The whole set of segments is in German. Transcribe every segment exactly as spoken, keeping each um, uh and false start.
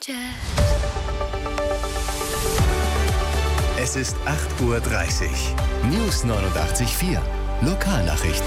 Jet. Es ist acht Uhr dreißig. News neunundachtzig Komma vier. Lokalnachrichten.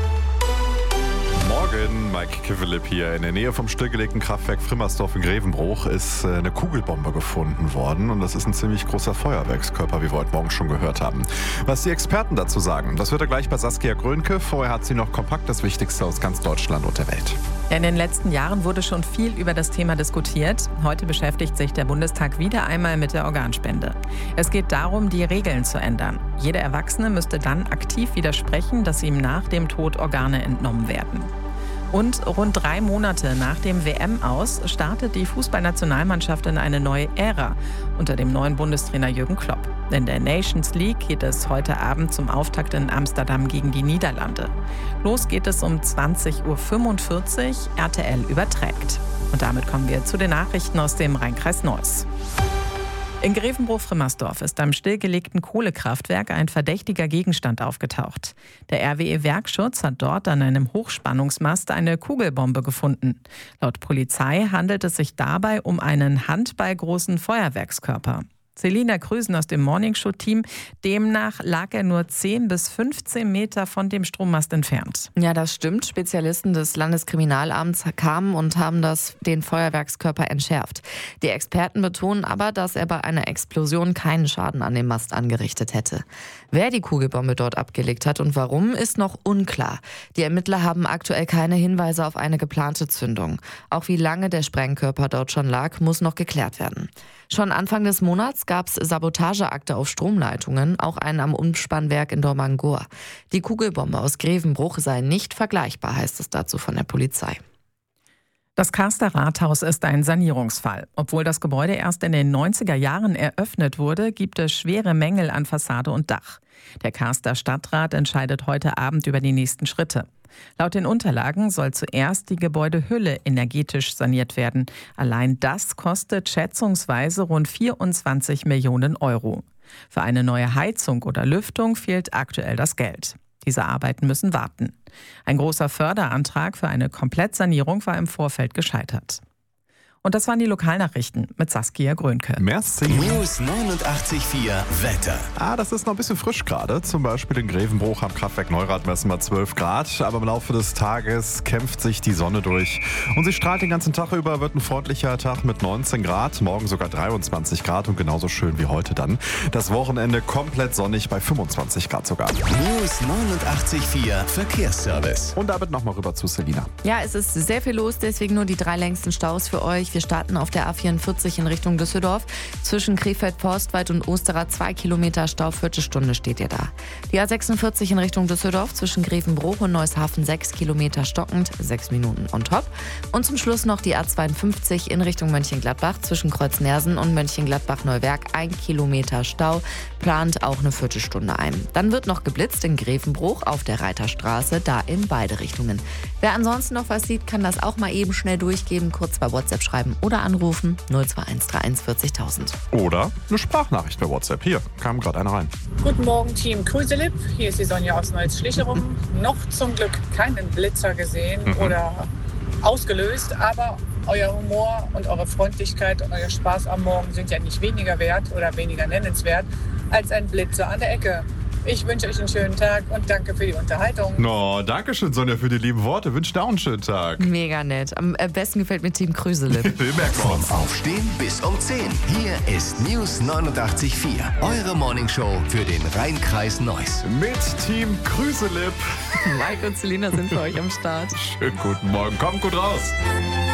Morgen, Mike Kivelip hier. In der Nähe vom stillgelegten Kraftwerk Frimmersdorf in Grevenbruch ist eine Kugelbombe gefunden worden. Und das ist ein ziemlich großer Feuerwerkskörper, wie wir heute Morgen schon gehört haben. Was die Experten dazu sagen, das hört er gleich bei Saskia Grönke. Vorher hat sie noch kompakt das Wichtigste aus ganz Deutschland und der Welt. In den letzten Jahren wurde schon viel über das Thema diskutiert. Heute beschäftigt sich der Bundestag wieder einmal mit der Organspende. Es geht darum, die Regeln zu ändern. Jeder Erwachsene müsste dann aktiv widersprechen, dass ihm nach dem Tod Organe entnommen werden. Und rund drei Monate nach dem W M-Aus startet die Fußballnationalmannschaft in eine neue Ära unter dem neuen Bundestrainer Jürgen Klopp. In der Nations League geht es heute Abend zum Auftakt in Amsterdam gegen die Niederlande. Los geht es um zwanzig Uhr fünfundvierzig, R T L überträgt. Und damit kommen wir zu den Nachrichten aus dem Rheinkreis Neuss. In Grevenbruch-Frimmersdorf ist am stillgelegten Kohlekraftwerk ein verdächtiger Gegenstand aufgetaucht. Der R W E-Werkschutz hat dort an einem Hochspannungsmast eine Kugelbombe gefunden. Laut Polizei handelt es sich dabei um einen handballgroßen Feuerwerkskörper. Selina Krüsen aus dem Morningshow-Team. Demnach lag er nur zehn bis fünfzehn Meter von dem Strommast entfernt. Ja, das stimmt. Spezialisten des Landeskriminalamts kamen und haben das, den Feuerwerkskörper entschärft. Die Experten betonen aber, dass er bei einer Explosion keinen Schaden an dem Mast angerichtet hätte. Wer die Kugelbombe dort abgelegt hat und warum, ist noch unklar. Die Ermittler haben aktuell keine Hinweise auf eine geplante Zündung. Auch wie lange der Sprengkörper dort schon lag, muss noch geklärt werden. Schon Anfang des Monats gab es Sabotageakte auf Stromleitungen, auch einen am Umspannwerk in Dormangur. Die Kugelbombe aus Grevenbruch sei nicht vergleichbar, heißt es dazu von der Polizei. Das Karster Rathaus ist ein Sanierungsfall. Obwohl das Gebäude erst in den neunziger Jahren eröffnet wurde, gibt es schwere Mängel an Fassade und Dach. Der Karster Stadtrat entscheidet heute Abend über die nächsten Schritte. Laut den Unterlagen soll zuerst die Gebäudehülle energetisch saniert werden. Allein das kostet schätzungsweise rund vierundzwanzig Millionen Euro. Für eine neue Heizung oder Lüftung fehlt aktuell das Geld. Diese Arbeiten müssen warten. Ein großer Förderantrag für eine Komplettsanierung war im Vorfeld gescheitert. Und das waren die Lokalnachrichten mit Saskia Grönke. Merci. News neunundachtzig Komma vier Wetter. Ah, das ist noch ein bisschen frisch gerade. Zum Beispiel in Grevenbruch am Kraftwerk Neurath messen wir zwölf Grad. Aber im Laufe des Tages kämpft sich die Sonne durch. Und sie strahlt den ganzen Tag über, wird ein freundlicher Tag mit neunzehn Grad. Morgen sogar dreiundzwanzig Grad und genauso schön wie heute dann. Das Wochenende komplett sonnig bei fünfundzwanzig Grad sogar. News neunundachtzig Komma vier Verkehrsservice. Und damit nochmal rüber zu Selina. Ja, es ist sehr viel los, deswegen nur die drei längsten Staus für euch. Wir starten auf der A vierundvierzig in Richtung Düsseldorf. Zwischen Krefeld-Forstwald und Osterer zwei Kilometer Stau, Viertelstunde steht ihr da. Die A sechsundvierzig in Richtung Düsseldorf zwischen Grevenbruch und Neusshafen sechs Kilometer stockend, sechs Minuten on top. Und zum Schluss noch die A zweiundfünfzig in Richtung Mönchengladbach zwischen Kreuz-Nersen und Mönchengladbach-Neuwerk, ein Kilometer Stau, plant auch eine Viertelstunde ein. Dann wird noch geblitzt in Grevenbruch auf der Reiterstraße, da in beide Richtungen. Wer ansonsten noch was sieht, kann das auch mal eben schnell durchgeben, kurz bei WhatsApp schreiben oder anrufen null zwei eins drei eins vierzig tausend. Oder eine Sprachnachricht bei WhatsApp. Hier, kam gerade eine rein. Guten Morgen, Team Krüselip. Hier ist die Sonja aus Neuss-Schlicherum. Noch zum Glück keinen Blitzer gesehen Mhm. oder ausgelöst, aber euer Humor und eure Freundlichkeit und euer Spaß am Morgen sind ja nicht weniger wert oder weniger nennenswert als ein Blitzer an der Ecke. Ich wünsche euch einen schönen Tag und danke für die Unterhaltung. No, danke schön, Sonja, für die lieben Worte. Wünsche dir auch einen schönen Tag. Mega nett. Am besten gefällt mir Team Krüselip. Wir merken Vom uns. Aufstehen bis um zehn. Hier ist News neunundachtzig Komma vier. Eure Morningshow für den Rheinkreis Neuss. Mit Team Krüselip. Mike und Selina sind für euch am Start. Schönen guten Morgen. Kommt gut raus.